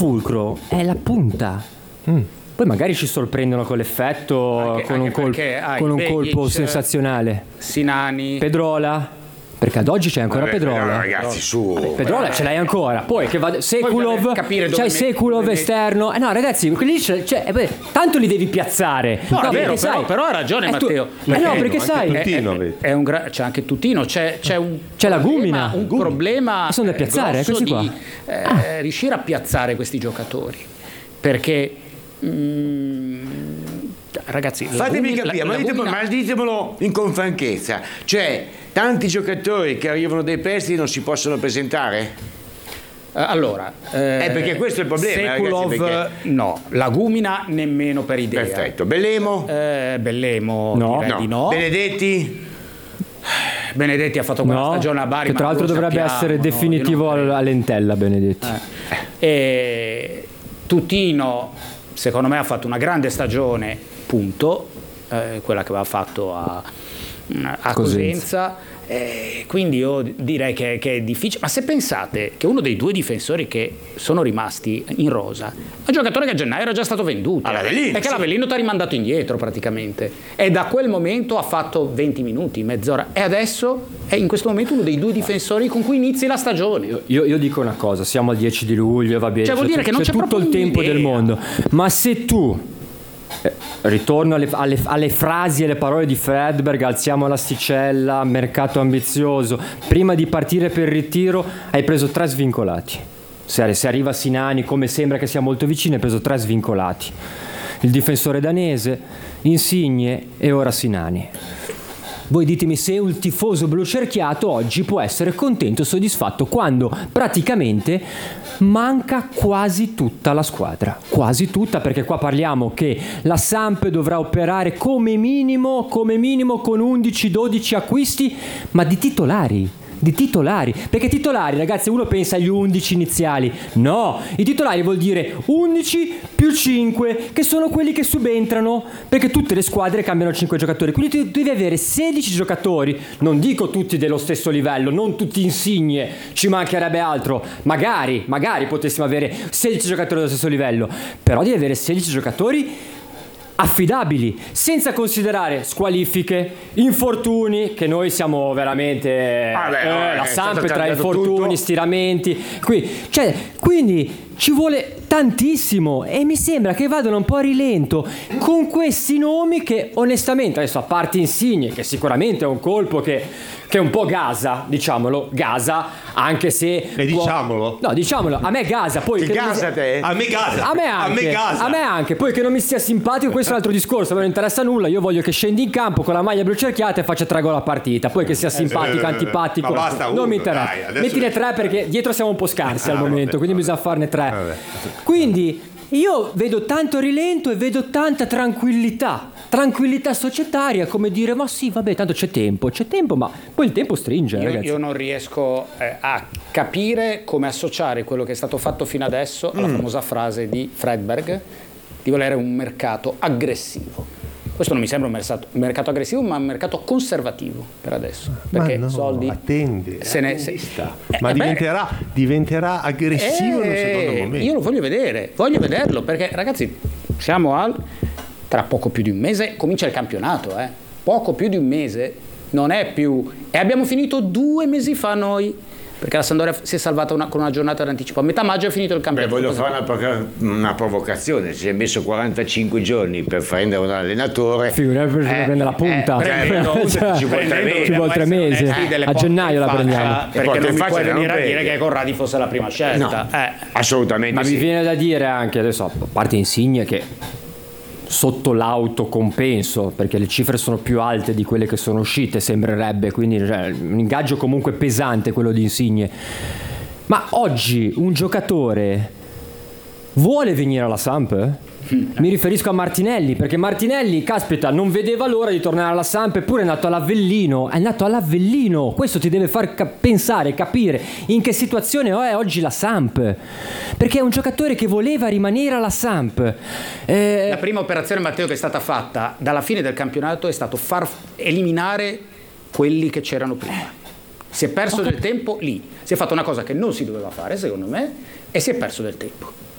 fulcro è la punta. Poi magari ci sorprendono con l'effetto, con un colpo sensazionale. Sinani, Pedrola. Perché ad oggi c'è ancora Pedrola. No, ragazzi, su. Pedrola ce l'hai ancora. Poi che va Sekulov, c'hai Sekulov esterno. No, ragazzi, quelli tanto li devi piazzare. No, è vero, però ha ragione Matteo. No, perché sai, c'è anche Tutino, c'è la Gumina, un problema sono da piazzare, questi qua. Riuscire a piazzare questi giocatori. Perché ragazzi, fatemi capire, ma ditemelo in franchezza, cioè tanti giocatori che arrivano dai prestiti non si possono presentare? Allora, perché questo è il problema, Sekulov, ragazzi, perché... no, la Gumina nemmeno per idea. Perfetto. Bellemo? Bellemo direi di no. Benedetti ha fatto quella stagione a Bari, che tra l'altro dovrebbe essere definitivo all'Entella. Benedetti. E Tutino secondo me ha fatto una grande stagione, punto, quella che aveva fatto a Cosenza. Quindi io direi che è difficile, ma se pensate che uno dei due difensori che sono rimasti in rosa è un giocatore che a gennaio era già stato venduto, perché l'Avellino ti ha rimandato indietro praticamente, e da quel momento ha fatto 20 minuti, mezz'ora, e adesso è in questo momento uno dei due difensori con cui inizi la stagione. Io dico una cosa, siamo al 10 di luglio, va bene, vuol dire che non c'è tutto il tempo del mondo, ma se tu ritorno alle frasi e alle parole di Fredberg, alziamo l'asticella, mercato ambizioso, prima di partire per il ritiro hai preso 3 svincolati. Se arriva Sinani, come sembra che sia molto vicino, hai preso 3 svincolati, il difensore danese, Insigne e ora Sinani. Voi ditemi se un tifoso blucerchiato oggi può essere contento e soddisfatto quando praticamente manca quasi tutta la squadra. Quasi tutta, perché qua parliamo che la Samp dovrà operare come minimo con 11-12 acquisti, ma di titolari. Perché titolari, ragazzi, uno pensa agli 11 iniziali, no, i titolari vuol dire 11 più 5, che sono quelli che subentrano, perché tutte le squadre cambiano 5 giocatori, quindi tu devi avere 16 giocatori, non dico tutti dello stesso livello, non tutti Insigne, ci mancherebbe altro, magari potessimo avere 16 giocatori dello stesso livello, però devi avere 16 giocatori affidabili, senza considerare squalifiche, infortuni, che noi siamo veramente la Samp tra infortuni, tutto. Stiramenti, quindi ci vuole tantissimo e mi sembra che vadano un po' a rilento con questi nomi che onestamente, adesso a parte Insigne, che sicuramente è un colpo che un po' gasa, anche se diciamolo. No, diciamolo, a me gasa, poi che gasa te? A me gasa. A me anche, poi che non mi sia simpatico, questo è un altro discorso, non interessa nulla, io voglio che scendi in campo con la maglia blu cerchiata e faccia 3 gol a partita, poi che sia simpatico, antipatico, non mi interessa. Mettine 3 perché dietro siamo un po' scarsi al momento, quindi bisogna farne 3. Quindi io vedo tanto rilento e vedo tanta tranquillità societaria, come dire, ma sì, vabbè, tanto c'è tempo, ma poi il tempo stringe, ragazzi. Io non riesco a capire come associare quello che è stato fatto fino adesso alla famosa frase di Fredberg di volere un mercato aggressivo. Questo non mi sembra un mercato aggressivo, ma un mercato conservativo per adesso. Perché soldi. Attende. Ma diventerà aggressivo in un secondo momento. Io lo voglio vederlo, perché ragazzi, siamo tra poco più di un mese comincia il campionato, poco più di un mese, non è più. E abbiamo finito 2 mesi fa noi. Perché la Sampdoria si è salvata con una giornata d'anticipo. A metà maggio è finito il campionato. Voglio fare una provocazione. Si è messo 45 giorni per prendere un allenatore. Figurati per prendere la punta. Ci vuole 3 mesi. A gennaio la prendiamo. Perché non mi puoi venire a dire che Corradi fosse la prima scelta. No, assolutamente. Ma sì. mi viene da dire anche adesso, a parte Insigne, che sotto l'autocompenso, perché le cifre sono più alte di quelle che sono uscite, sembrerebbe, quindi un ingaggio comunque pesante quello di Insigne. Ma oggi un giocatore vuole venire alla Samp? Mi riferisco a Martinelli, perché Martinelli, caspita, non vedeva l'ora di tornare alla Samp, eppure è nato all'Avellino. Questo ti deve far pensare, capire in che situazione è oggi la Samp, perché è un giocatore che voleva rimanere alla Samp. La prima operazione, Matteo, che è stata fatta dalla fine del campionato è stato far eliminare quelli che c'erano prima. Si è perso del tempo lì, si è fatta una cosa che non si doveva fare, secondo me, e si è perso del tempo.